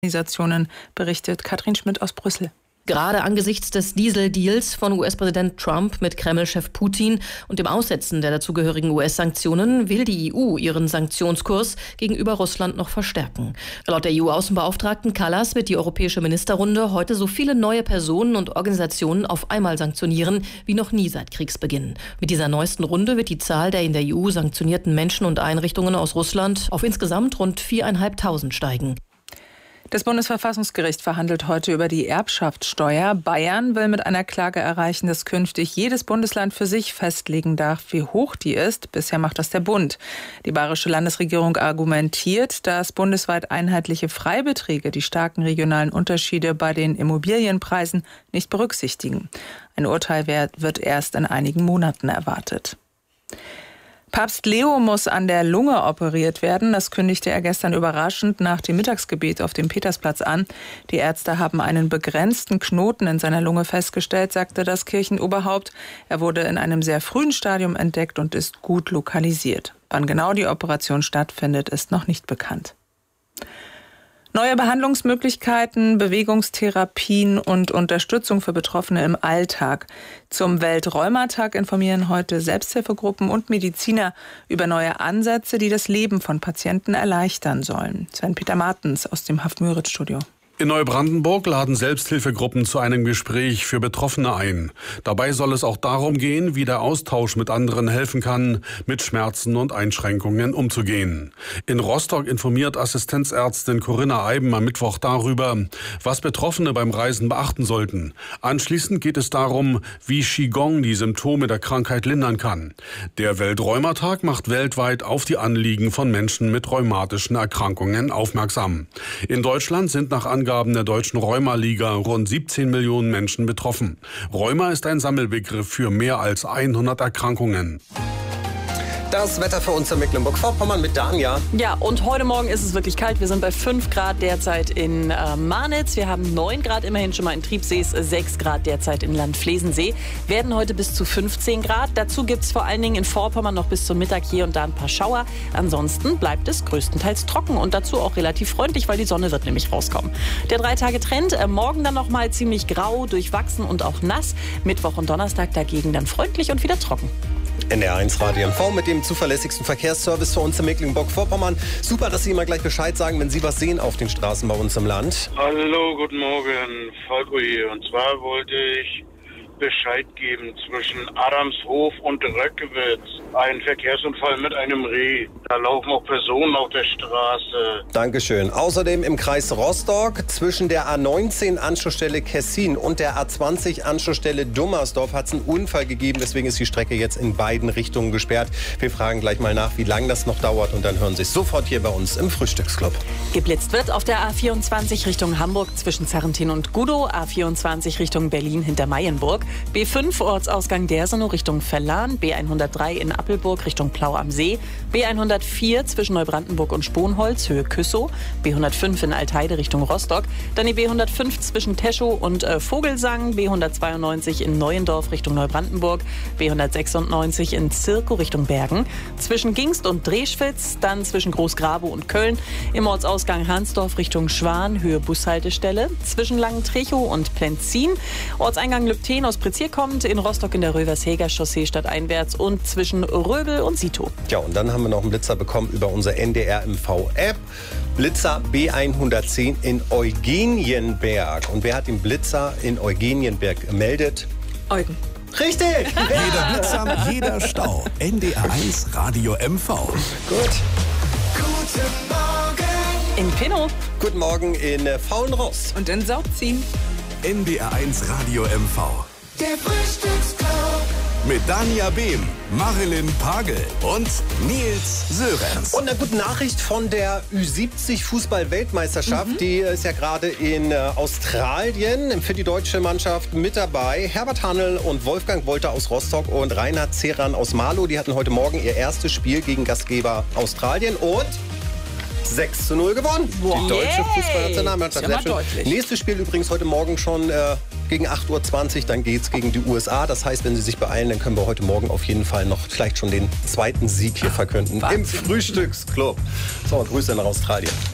Organisationen, berichtet Katrin Schmidt aus Brüssel. Gerade angesichts des Dieseldeals von US-Präsident Trump mit Kreml-Chef Putin und dem Aussetzen der dazugehörigen US-Sanktionen will die EU ihren Sanktionskurs gegenüber Russland noch verstärken. Laut der EU-Außenbeauftragten Kallas wird die Europäische Ministerrunde heute so viele neue Personen und Organisationen auf einmal sanktionieren wie noch nie seit Kriegsbeginn. Mit dieser neuesten Runde wird die Zahl der in der EU sanktionierten Menschen und Einrichtungen aus Russland auf insgesamt rund 4.500 steigen. Das Bundesverfassungsgericht verhandelt heute über die Erbschaftssteuer. Bayern will mit einer Klage erreichen, dass künftig jedes Bundesland für sich festlegen darf, wie hoch die ist. Bisher macht das der Bund. Die bayerische Landesregierung argumentiert, dass bundesweit einheitliche Freibeträge die starken regionalen Unterschiede bei den Immobilienpreisen nicht berücksichtigen. Ein Urteil wird erst in einigen Monaten erwartet. Papst Leo muss an der Lunge operiert werden. Das kündigte er gestern überraschend nach dem Mittagsgebet auf dem Petersplatz an. Die Ärzte haben einen begrenzten Knoten in seiner Lunge festgestellt, sagte das Kirchenoberhaupt. Er wurde in einem sehr frühen Stadium entdeckt und ist gut lokalisiert. Wann genau die Operation stattfindet, ist noch nicht bekannt. Neue Behandlungsmöglichkeiten, Bewegungstherapien und Unterstützung für Betroffene im Alltag. Zum Weltrheumatag informieren heute Selbsthilfegruppen und Mediziner über neue Ansätze, die das Leben von Patienten erleichtern sollen. Sven-Peter Martens aus dem Haft-Müritz-Studio. In Neubrandenburg laden Selbsthilfegruppen zu einem Gespräch für Betroffene ein. Dabei soll es auch darum gehen, wie der Austausch mit anderen helfen kann, mit Schmerzen und Einschränkungen umzugehen. In Rostock informiert Assistenzärztin Corinna Eiben am Mittwoch darüber, was Betroffene beim Reisen beachten sollten. Anschließend geht es darum, wie Qigong die Symptome der Krankheit lindern kann. Der Weltrheumatag macht weltweit auf die Anliegen von Menschen mit rheumatischen Erkrankungen aufmerksam. In Deutschland sind nach Angaben der Deutschen Rheuma-Liga rund 17 Millionen Menschen betroffen. Rheuma ist ein Sammelbegriff für mehr als 100 Erkrankungen. Das Wetter für uns in Mecklenburg-Vorpommern mit Dania. Ja, und heute Morgen ist es wirklich kalt. Wir sind bei 5 Grad derzeit in Marnitz. Wir haben 9 Grad immerhin schon mal in Triebsees, 6 Grad derzeit in Landflesensee. Werden heute bis zu 15 Grad. Dazu gibt es vor allen Dingen in Vorpommern noch bis zum Mittag hier und da ein paar Schauer. Ansonsten bleibt es größtenteils trocken und dazu auch relativ freundlich, weil die Sonne wird nämlich rauskommen. Der 3-Tage-Trend, morgen dann noch mal ziemlich grau, durchwachsen und auch nass. Mittwoch und Donnerstag dagegen dann freundlich und wieder trocken. NDR1 Radio MV mit dem zuverlässigsten Verkehrsservice für uns in Mecklenburg-Vorpommern. Super, dass Sie immer gleich Bescheid sagen, wenn Sie was sehen auf den Straßen bei uns im Land. Hallo, guten Morgen, Falco hier. Und zwar wollte ich Bescheid geben zwischen Adamshof und Röckewitz. Ein Verkehrsunfall mit einem Reh. Da laufen auch Personen auf der Straße. Dankeschön. Außerdem im Kreis Rostock zwischen der A19 Anschlussstelle Kessin und der A20 Anschlussstelle Dummersdorf hat es einen Unfall gegeben. Deswegen ist die Strecke jetzt in beiden Richtungen gesperrt. Wir fragen gleich mal nach, wie lange das noch dauert. Und dann hören Sie es sofort hier bei uns im Frühstücksclub. Geblitzt wird auf der A24 Richtung Hamburg zwischen Zarrentin und Gudow. A24 Richtung Berlin hinter Mayenburg. B5 Ortsausgang Dersenow Richtung Verlan, B103 in Appelburg Richtung Plau am See, B104 zwischen Neubrandenburg und Sponholz, Höhe Küssow, B105 in Altheide Richtung Rostock, dann die B105 zwischen Teschow und Vogelsang, B192 in Neuendorf Richtung Neubrandenburg, B196 in Zirkow Richtung Bergen, zwischen Gingst und Dreschwitz, dann zwischen Großgrabow und Köln, im Ortsausgang Hansdorf Richtung Schwan, Höhe Bushaltestelle, zwischen Langentrchow und Plenzin, Ortseingang Lübten aus Prizier kommt, in Rostock in der Röversheger Chaussee stadteinwärts und zwischen Röbel und Sito. Ja, und dann haben wir noch einen Blitzer bekommen über unsere NDR-MV-App. Blitzer B110 in Eugenienberg. Und wer hat den Blitzer in Eugenienberg gemeldet? Eugen. Richtig! Jeder Blitzer, jeder Stau. NDR1 Radio MV. Gut. Guten Morgen in Pinnow. Guten Morgen in Faulenross. Und in Saubzien. NDR1 Radio MV. Der Frühstücksclub Mit Dania Behm, Marilyn Pagel und Nils Sörensen. Und eine gute Nachricht von der Ü70 Fußball-Weltmeisterschaft. Die ist ja gerade in Australien für die deutsche Mannschaft mit dabei. Herbert Hanel und Wolfgang Wolter aus Rostock und Reinhard Zeran aus Marlow. Die hatten heute Morgen ihr erstes Spiel gegen Gastgeber Australien und 6:0 gewonnen. Wow. Die deutsche Fußballnationalmannschaft. Sehr schön. Nächstes Spiel übrigens heute Morgen schon gegen 8:20 Uhr. Dann geht's gegen die USA. Das heißt, wenn Sie sich beeilen, dann können wir heute Morgen auf jeden Fall noch vielleicht schon den zweiten Sieg hier verkünden. Im Frühstücksclub. So, Grüße nach Australien.